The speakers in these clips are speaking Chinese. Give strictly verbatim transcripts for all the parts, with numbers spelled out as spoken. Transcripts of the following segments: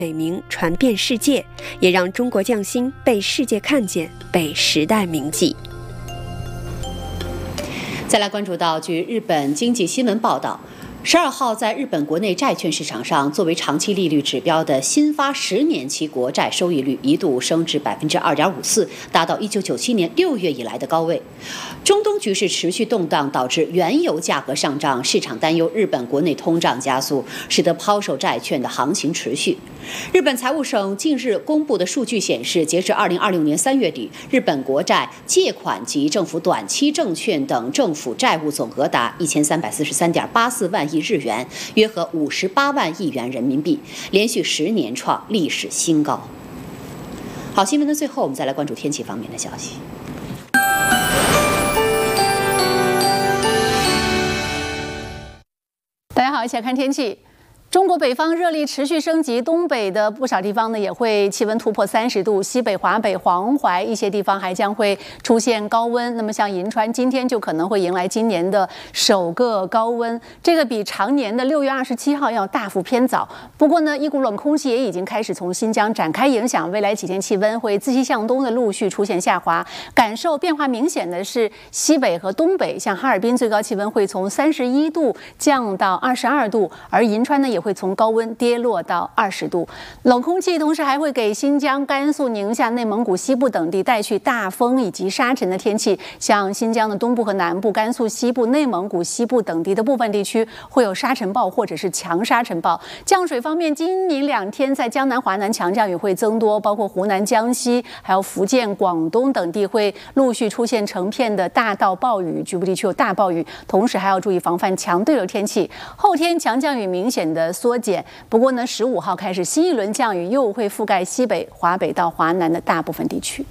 美名传遍世界，也让中国匠心被世界看见，被时代铭记。 再来关注到，据日本经济新闻报道，十二号在日本国内债券市场上，作为长期利率指标的新发十年期国债收益率一度升至百分之二点五四，达到一九九七年六月以来的高位。中东局势持续动荡，导致原油价格上涨，市场担忧日本国内通胀加速，使得抛售债券的行情持续。日本财务省近日公布的数据显示，截至二零二六年三月底，日本国债、借款及政府短期证券等政府债务总额达一千三百四十三点八四万亿日元，约合五十八万亿元人民币，连续十年创历史新高。好，新闻的最后，我们再来关注天气方面的消息。 大家好，一起来看天气。中国北方热力持续升级，东北的不少地方呢也会气温突破三十度，西北、华北、黄淮一些地方还将会出现高温。那么像银川今天就可能会迎来今年的首个高温，这个比常年的六月二十七号要大幅偏早。不过呢，一股冷空气也已经开始从新疆展开影响，未来几天气温会自西向东的陆续出现下滑。感受变化明显的是西北和东北，像哈尔滨最高气温会从三十一度降到二十二度，而银川呢也会从高温跌落到二十度。冷空气同时还会给新疆、甘肃、宁夏、内蒙古西部等地带去大风以及沙尘的天气，像新疆的东部和南部、甘肃西部、内蒙古西部等地的部分地区会有沙尘暴或者是强沙尘暴。降水方面，今明两天在江南、华南强降雨会增多，包括湖南、江西还有福建、广东等地会陆续出现成片的大到暴雨，局部地区有大暴雨，同时还要注意防范强对流天气。后天强降雨明显的缩减，不过呢，十五号开始新一轮降雨又会覆盖西北、华北到华南的大部分地区。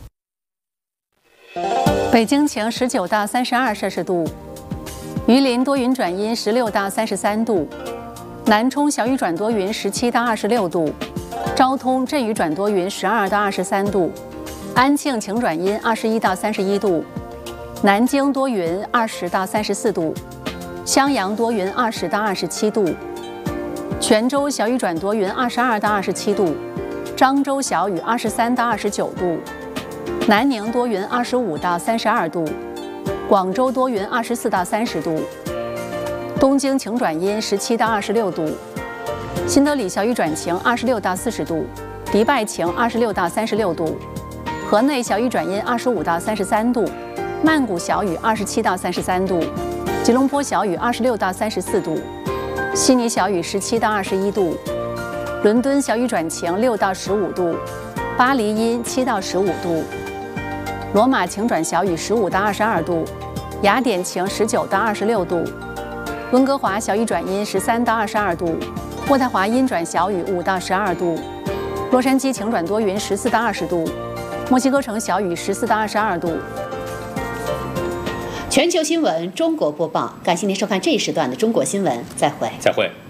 北京晴，十九到三十二摄氏度；榆林多云转阴，十六到三十三度；南充小雨转多云，十七到二十六度；昭通阵雨转多云，十二到二十三度；安庆晴转阴，二十一到三十一度；南京多云，二十到三十四度；襄阳多云，二十到二十七度。泉州小雨转多云，二十二到二十七度；漳州小雨，二十三到二十九度；南宁多云，二十五到三十二度；广州多云，二十四到三十度；东京晴转阴，十七到二十六度；新德里小雨转晴，二十六到四十度；迪拜晴，二十六到三十六度；河内小雨转阴，二十五到三十三度；曼谷小雨，二十七到三十三度；吉隆坡小雨，二十六到三十四度；悉尼小雨十七到二十一度，伦敦小雨转晴六到十五度，巴黎阴七到十五度，罗马晴转小雨十五到二十二度，雅典晴十九到二十六度，温哥华小雨转阴十三到二十二度，渥太华阴转小雨五到十二度，洛杉矶晴转多云十四到二十度，墨西哥城小雨十四到二十二度。 全球新闻中国播报，感谢您收看这一时段的中国新闻，再会。 再会。